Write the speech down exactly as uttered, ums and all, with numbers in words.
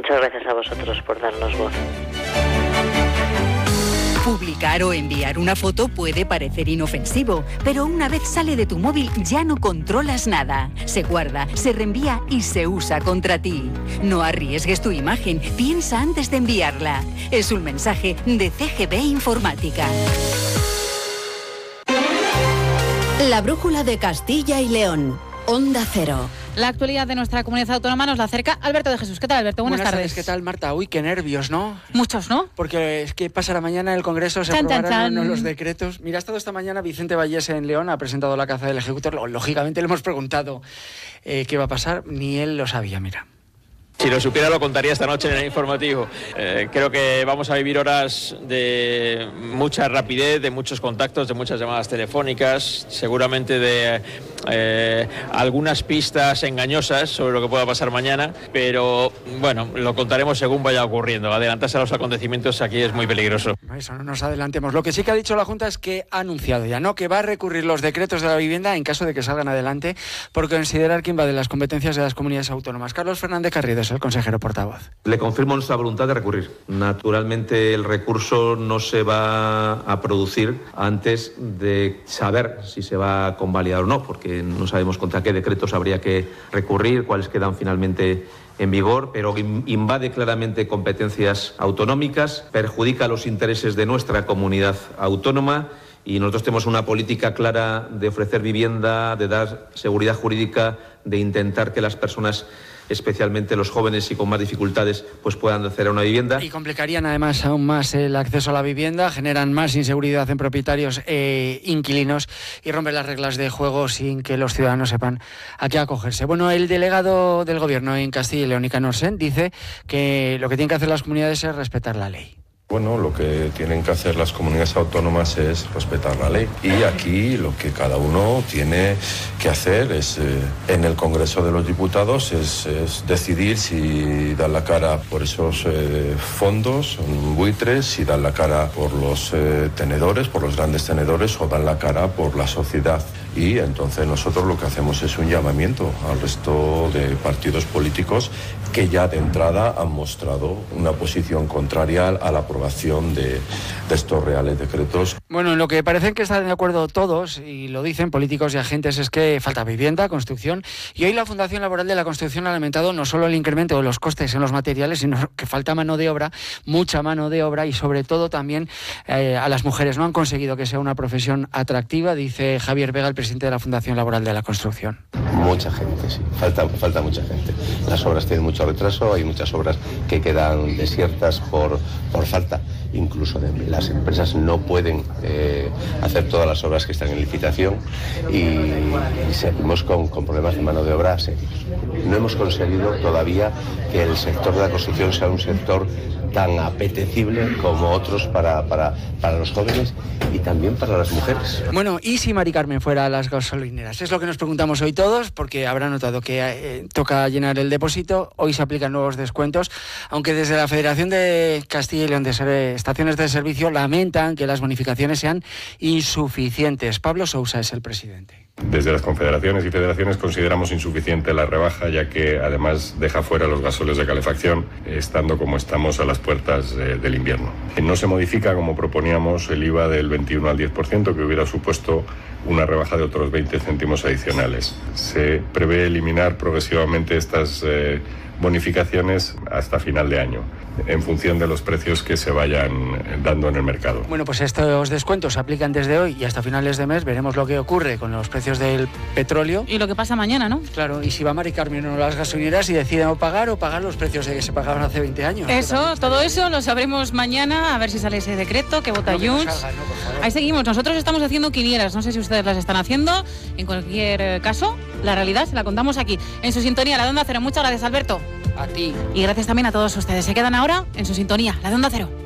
Muchas gracias a vosotros por darnos voz. Publicar o enviar una foto puede parecer inofensivo, pero una vez sale de tu móvil ya no controlas nada. Se guarda, se reenvía y se usa contra ti. No arriesgues tu imagen, piensa antes de enviarla. Es un mensaje de C G B Informática. La brújula de Castilla y León. Onda Cero. La actualidad de nuestra comunidad autónoma nos la acerca Alberto de Jesús. ¿Qué tal, Alberto? Buenas, Buenas tardes. tardes. ¿Qué tal, Marta? Uy, qué nervios, ¿no? Muchos, ¿no? Porque es que pasará mañana en el Congreso, se Chan, chan, aprobarán chan. ¿no? los decretos. Mira, ha estado esta mañana Vicente Vallés en León, ha presentado la caza del Ejecutor. Lógicamente le hemos preguntado eh, qué va a pasar, ni él lo sabía, mira. Si lo supiera lo contaría esta noche en el informativo. Eh, creo que vamos a vivir horas de mucha rapidez, de muchos contactos, de muchas llamadas telefónicas, seguramente de eh, algunas pistas engañosas sobre lo que pueda pasar mañana, pero bueno, lo contaremos según vaya ocurriendo. Adelantarse a los acontecimientos aquí es muy peligroso. Eso, no nos adelantemos. Lo que sí que ha dicho la Junta es que ha anunciado ya, ¿no?, que va a recurrir los decretos de la vivienda en caso de que salgan adelante por considerar que invaden las competencias de las comunidades autónomas. Carlos Fernández Carrido, el consejero portavoz. Le confirmo nuestra voluntad de recurrir. Naturalmente el recurso no se va a producir antes de saber si se va a convalidar o no, porque no sabemos contra qué decretos habría que recurrir, cuáles quedan finalmente en vigor, pero invade claramente competencias autonómicas, perjudica los intereses de nuestra comunidad autónoma. Y nosotros tenemos una política clara de ofrecer vivienda, de dar seguridad jurídica, de intentar que las personas, especialmente los jóvenes y con más dificultades, pues puedan acceder a una vivienda. Y complicarían además aún más el acceso a la vivienda, generan más inseguridad en propietarios e inquilinos y rompen las reglas de juego sin que los ciudadanos sepan a qué acogerse. Bueno, el delegado del Gobierno en Castilla y León, Nicanor Sen, dice que lo que tienen que hacer las comunidades es respetar la ley. Bueno, lo que tienen que hacer las comunidades autónomas es respetar la ley. Y aquí lo que cada uno tiene que hacer es, eh, en el Congreso de los Diputados, es, es decidir si dan la cara por esos eh, fondos, buitres, si dan la cara por los eh, tenedores, por los grandes tenedores, o dan la cara por la sociedad. Y entonces nosotros lo que hacemos es un llamamiento al resto de partidos políticos que ya de entrada han mostrado una posición contraria a la aprobación de, de estos reales decretos. Bueno, en lo que parecen que están de acuerdo todos, y lo dicen políticos y agentes, es que falta vivienda, construcción, y hoy la Fundación Laboral de la Construcción ha lamentado no solo el incremento de los costes en los materiales, sino que falta mano de obra, mucha mano de obra, y sobre todo también eh, a las mujeres. No han conseguido que sea una profesión atractiva, dice Javier Vega, el presidente de la Fundación Laboral de la Construcción. Mucha gente, sí, falta, falta mucha gente. Las obras tienen mucho retraso, hay muchas obras que quedan desiertas por, por falta. Incluso de, las empresas no pueden eh, hacer todas las obras que están en licitación y, y seguimos con, con problemas de mano de obra serios. No hemos conseguido todavía que el sector de la construcción sea un sector tan apetecible como otros para, para, para los jóvenes y también para las mujeres. Bueno, ¿y si Mari Carmen fuera a las gasolineras? Es lo que nos preguntamos hoy todos, porque habrá notado que eh, toca llenar el depósito. Hoy se aplican nuevos descuentos, aunque desde la Federación de Castilla y León de Estaciones de Servicio lamentan que las bonificaciones sean insuficientes. Pablo Sousa es el presidente. Desde las confederaciones y federaciones consideramos insuficiente la rebaja, ya que además deja fuera los gasóleos de calefacción, estando como estamos a las puertas eh, del invierno. No se modifica, como proponíamos, el I V A del veintiuno al diez por ciento, que hubiera supuesto una rebaja de otros veinte céntimos adicionales. Se prevé eliminar progresivamente estas eh, bonificaciones hasta final de año, en función de los precios que se vayan dando en el mercado. Bueno, pues estos descuentos se aplican desde hoy y hasta finales de mes. Veremos lo que ocurre con los precios del petróleo. Y lo que pasa mañana, ¿no? Claro, y si va Mari Carmen a las gasolineras y deciden o pagar o pagar los precios de que se pagaban hace veinte años. Eso, todo eso lo sabremos mañana, a ver si sale ese decreto que vota no, Junts. No salga, no, ahí seguimos, nosotros estamos haciendo quinielas, no sé si ustedes las están haciendo. En cualquier caso, la realidad se la contamos aquí, en su sintonía, la de Onda Cero. Muchas gracias, Alberto. A ti. Y gracias también a todos ustedes. Se quedan ahora en su sintonía, la de Onda Cero.